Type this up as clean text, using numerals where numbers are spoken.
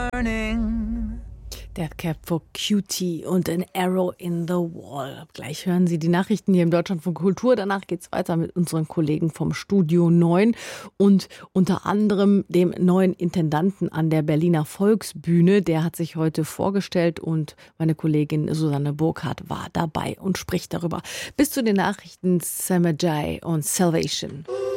burning. Deathcap for Cutie und An Arrow in the Wall. Gleich hören Sie die Nachrichten hier im Deutschlandfunk Kultur. Danach geht es weiter mit unseren Kollegen vom Studio 9 und unter anderem dem neuen Intendanten an der Berliner Volksbühne. Der hat sich heute vorgestellt und meine Kollegin Susanne Burkhardt war dabei und spricht darüber. Bis zu den Nachrichten Samajai und Salvation.